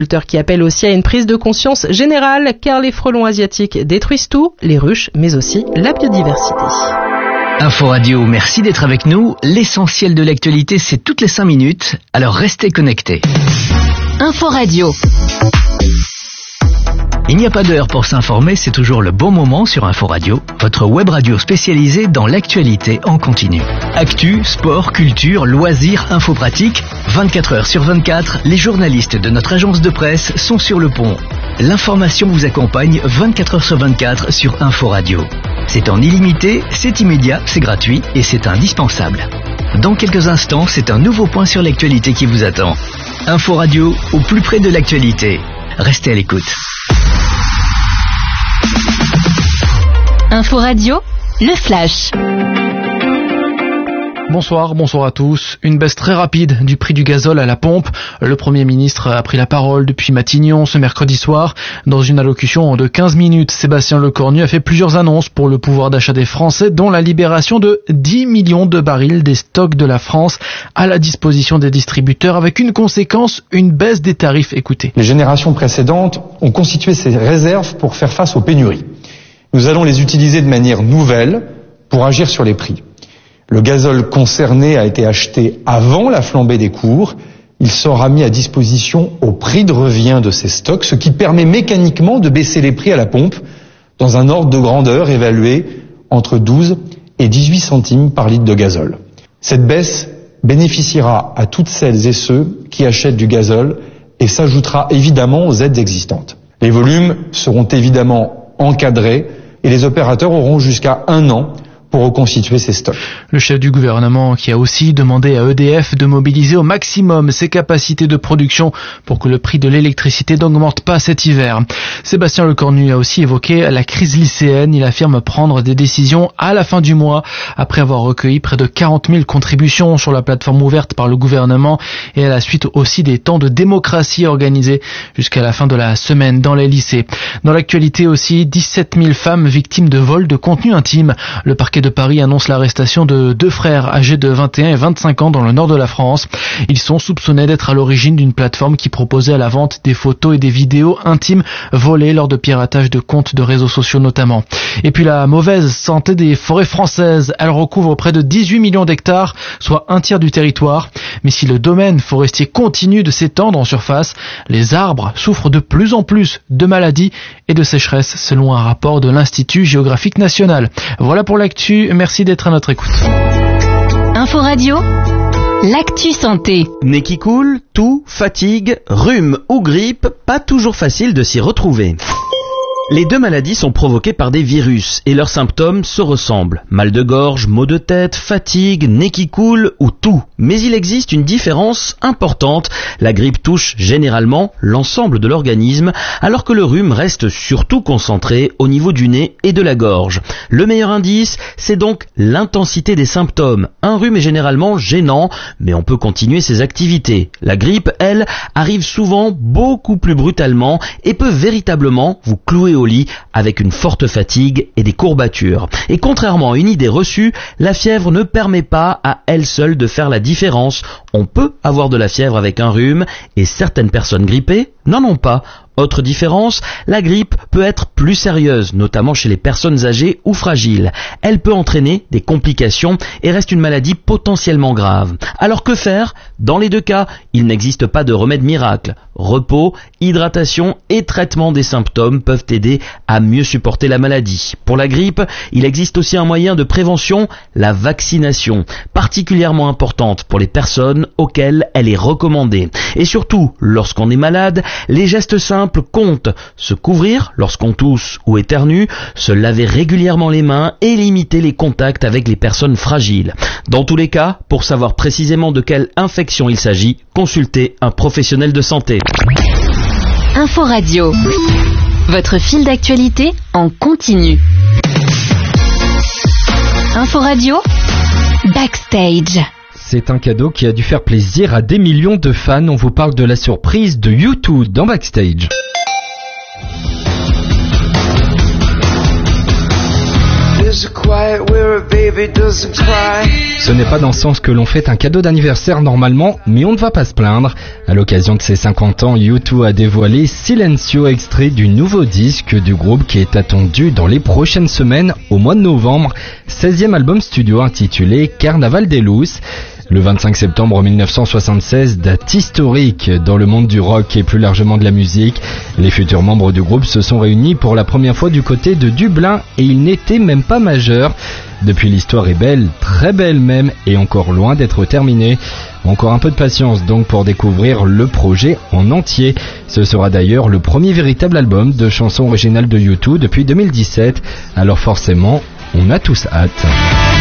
qui appelle aussi à une prise de conscience générale car les frelons asiatiques détruisent tout, les ruches mais aussi la biodiversité. Info Radio, merci d'être avec nous. L'essentiel de l'actualité, c'est toutes les 5 minutes, alors restez connectés. Info Radio. Il n'y a pas d'heure pour s'informer, c'est toujours le bon moment sur Info Radio, votre web radio spécialisée dans l'actualité en continu. Actu, sport, culture, loisirs, info pratique, 24 heures sur 24, les journalistes de notre agence de presse sont sur le pont. L'information vous accompagne 24 heures sur 24 sur Info Radio. C'est en illimité, c'est immédiat, c'est gratuit et c'est indispensable. Dans quelques instants, c'est un nouveau point sur l'actualité qui vous attend. Info Radio, au plus près de l'actualité. Restez à l'écoute. Info Radio, le flash. Bonsoir à tous. Une baisse très rapide du prix du gazole à la pompe. Le Premier ministre a pris la parole depuis Matignon ce mercredi soir. Dans une allocution de 15 minutes, Sébastien Lecornu a fait plusieurs annonces pour le pouvoir d'achat des Français, dont la libération de 10 millions de barils des stocks de la France à la disposition des distributeurs, avec une conséquence, une baisse des tarifs. Écoutez. Les générations précédentes ont constitué ces réserves pour faire face aux pénuries. Nous allons les utiliser de manière nouvelle pour agir sur les prix. Le gazole concerné a été acheté avant la flambée des cours. Il sera mis à disposition au prix de revient de ces stocks, ce qui permet mécaniquement de baisser les prix à la pompe dans un ordre de grandeur évalué entre 12 et 18 centimes par litre de gazole. Cette baisse bénéficiera à toutes celles et ceux qui achètent du gazole et s'ajoutera évidemment aux aides existantes. Les volumes seront évidemment encadrés et les opérateurs auront jusqu'à 1 an pour reconstituer ses stocks. Le chef du gouvernement qui a aussi demandé à EDF de mobiliser au maximum ses capacités de production pour que le prix de l'électricité n'augmente pas cet hiver. Sébastien Lecornu a aussi évoqué la crise lycéenne. Il affirme prendre des décisions à la fin du mois après avoir recueilli près de 40 000 contributions sur la plateforme ouverte par le gouvernement et à la suite aussi des temps de démocratie organisés jusqu'à la fin de la semaine dans les lycées. Dans l'actualité aussi, 17 000 femmes victimes de vols de contenu intime. Le parquet de Paris annonce l'arrestation de 2 frères âgés de 21 et 25 ans dans le nord de la France. Ils sont soupçonnés d'être à l'origine d'une plateforme qui proposait à la vente des photos et des vidéos intimes volées lors de piratage de comptes de réseaux sociaux notamment. Et puis la mauvaise santé des forêts françaises. Elle recouvre près de 18 millions d'hectares, soit un tiers du territoire. Mais si le domaine forestier continue de s'étendre en surface, les arbres souffrent de plus en plus de maladies et de sécheresse selon un rapport de l'Institut géographique national. Voilà pour l'actu. Merci d'être à notre écoute. Info Radio, l'actu santé. Nez qui coule, toux, fatigue, rhume ou grippe, pas toujours facile de s'y retrouver. Les deux maladies sont provoquées par des virus et leurs symptômes se ressemblent. Mal de gorge, maux de tête, fatigue, nez qui coule ou toux. Mais il existe une différence importante. La grippe touche généralement l'ensemble de l'organisme, alors que le rhume reste surtout concentré au niveau du nez et de la gorge. Le meilleur indice, c'est donc l'intensité des symptômes. Un rhume est généralement gênant, mais on peut continuer ses activités. La grippe, elle, arrive souvent beaucoup plus brutalement et peut véritablement vous clouer au lit avec une forte fatigue et des courbatures. Et contrairement à une idée reçue, la fièvre ne permet pas à elle seule de faire la différence. On peut avoir de la fièvre avec un rhume et certaines personnes grippées n'en ont pas. Autre différence, la grippe peut être plus sérieuse, notamment chez les personnes âgées ou fragiles. Elle peut entraîner des complications et reste une maladie potentiellement grave. Alors que faire ? Dans les deux cas, il n'existe pas de remède miracle. Repos, hydratation et traitement des symptômes peuvent aider à mieux supporter la maladie. Pour la grippe, il existe aussi un moyen de prévention, la vaccination, particulièrement importante pour les personnes auxquelles elle est recommandée. Et surtout, lorsqu'on est malade, les gestes simples comptent. Se couvrir lorsqu'on tousse ou éternue, se laver régulièrement les mains et limiter les contacts avec les personnes fragiles. Dans tous les cas, pour savoir précisément de quelle infection il s'agit, consultez un professionnel de santé. Info Radio, votre fil d'actualité en continu. Info Radio, Backstage. C'est un cadeau qui a dû faire plaisir à des millions de fans. On vous parle de la surprise de U2 dans Backstage. Ce n'est pas dans ce sens que l'on fait un cadeau d'anniversaire normalement, mais on ne va pas se plaindre. À l'occasion de ses 50 ans, U2 a dévoilé Silencio, extrait du nouveau disque du groupe qui est attendu dans les prochaines semaines au mois de novembre. 16e album studio intitulé Carnaval des Luz. Le 25 septembre 1976, date historique dans le monde du rock et plus largement de la musique. Les futurs membres du groupe se sont réunis pour la première fois du côté de Dublin et ils n'étaient même pas majeurs. Depuis, l'histoire est belle, très belle même, et encore loin d'être terminée. Encore un peu de patience donc pour découvrir le projet en entier. Ce sera d'ailleurs le premier véritable album de chansons originales de U2 depuis 2017. Alors forcément, on a tous hâte.